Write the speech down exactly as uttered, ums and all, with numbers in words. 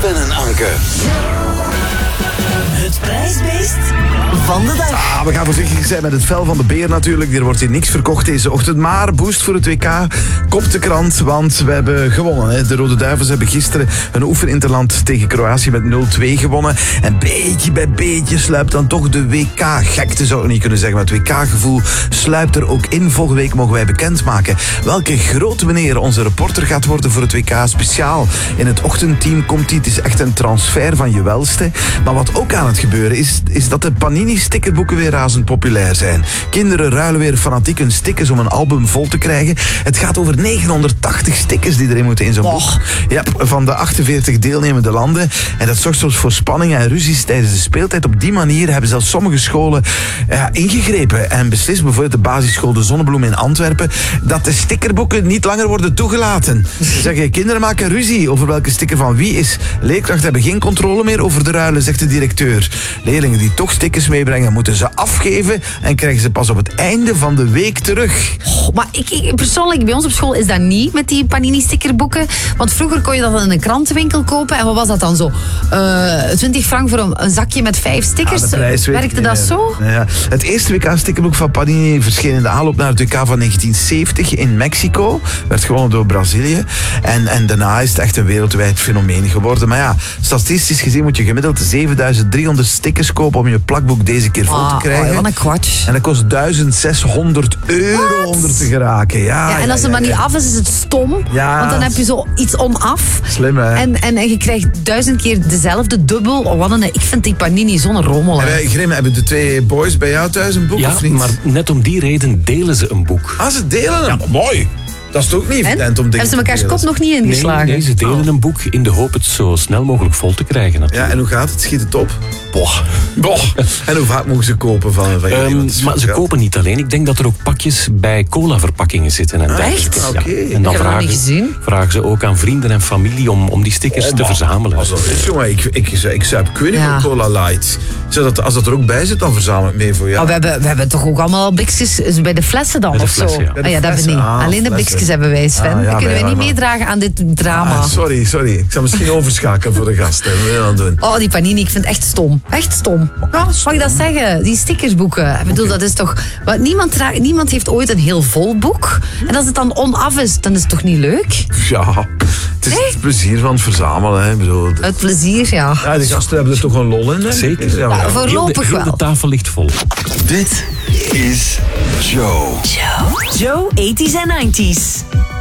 Sven en Anke. Het prijsbeest van de dag. Ah, we gaan voorzichtig zijn met het vel van de beer natuurlijk. Er wordt hier niks verkocht deze ochtend. Maar boost voor het W K. Kop de krant, want we hebben gewonnen. Hè. De Rode Duivels hebben gisteren een oefeninterland tegen Kroatië met nul twee gewonnen. En beetje bij beetje sluipt dan toch de W K-gekte, zou ik niet kunnen zeggen. Maar het W K-gevoel sluipt er ook in. Volgende week mogen wij bekendmaken welke grote meneer onze reporter gaat worden voor het W K. Speciaal in het ochtendteam komt hij. Het is echt een transfer van je welste. Maar wat ook aan het gebeuren is, is dat de Panini-stickerboeken weer razend populair zijn. Kinderen ruilen weer fanatiek hun stickers om een album vol te krijgen. Het gaat over negenhonderdtachtig stickers die erin moeten in zo'n boek. Ja, van de achtenveertig deelnemende landen. En dat zorgt soms voor spanningen en ruzies tijdens de speeltijd. Op die manier hebben zelfs sommige scholen ja, ingegrepen en beslist, bijvoorbeeld de basisschool De Zonnebloem in Antwerpen, dat de stickerboeken niet langer worden toegelaten. Ze zeggen, kinderen maken ruzie over welke sticker van wie is. Leerkrachten hebben geen controle meer over de ruilen, zegt de directeur. Leerlingen die toch stickers meebrengen, moeten ze afgeven en krijgen ze pas op het einde van de week terug. Oh, maar ik, ik, persoonlijk, bij ons op school is dat niet met die Panini-stickerboeken. Want vroeger kon je dat in een krantenwinkel kopen. En wat was dat dan zo? Uh, twintig frank voor een, een zakje met vijf stickers. Ja, prijs, Werkte dat ja, zo? Ja. Het eerste W K-stickerboek van Panini verscheen in de aanloop naar het W K van negentien zeventig in Mexico. Werd gewonnen door Brazilië. En, en daarna is het echt een wereldwijd fenomeen geworden. Maar ja, statistisch gezien moet je gemiddeld zevenduizend driehonderd stickers kopen om je plakboek deze keer vol te krijgen. Oh, wat een kwats. En dat kost duizend zeshonderd euro What? om er te geraken. Ja, Ja, en als ja, het maar ja, niet ja. af is, is het stom. Ja. Want dan heb je zo iets onaf. Slim, hè? En, en, en je krijgt duizend keer dezelfde dubbel. Oh, wat een, ik vind die Panini zo'n rommel. En hè. wij, Grim, hebben de twee boys bij jou thuis een boek Ja, of niet? maar net om die reden delen ze een boek. Ah, ze delen hem. mooi. Dat is toch ook niet En? evident om dingen Hebben ze te elkaars delen. kop nog niet Nee, ingeslagen? nee, ze delen een boek in de hoop het zo snel mogelijk vol te krijgen. Ja, Natuurlijk. en hoe gaat het? Schiet het op? Boah. Boah. En hoe vaak mogen ze kopen van, van jullie? Ehm, Want het is maar veel ze geld. kopen niet alleen. Ik denk dat er ook pakjes bij cola-verpakkingen zitten. En dergelijke. echt? Ja. Oké. En Ik dan heb dat nog vragen, niet gezien. vragen ze ook aan vrienden en familie om, om die stickers Oh, te maar verzamelen. Als dat is, jongen, ik, ik, ik, ik zuip Queen Ja. van Cola Light. Zodat, als dat er ook bij zit, dan verzamel ik mee voor jou. Maar we hebben, we hebben toch ook allemaal blikjes bij de flessen dan, Bij de of zo? flessen, ja. Bij de Ah, ja, dat hebben we flessen. niet. Ah, Alleen de flessen. blikjes hebben wij, Sven. Ah, ja, Dan kunnen bij we niet jou, meedragen aan dit drama. Ah, sorry, sorry. Ik zal misschien overschakelen voor de gasten. Wat wil je dan doen? Oh, die Panini, ik vind het echt stom. Echt stom. Ja, mag ik dat zeggen? Die stickersboeken. Ik bedoel, dat is toch... Wat, niemand, draagt, niemand heeft ooit een heel vol boek. En als het dan onaf is, dan is het toch niet leuk? Ja, het is het plezier van het verzamelen. Hè. Ik bedoel, de, Het plezier, ja. ja, die gasten hebben er toch een lol in. Hè? Zeker. Ja, maar ja. voor- Heel de, voorlopig heel de wel. tafel ligt vol. Dit is Joe. Joe, eighties en nineties.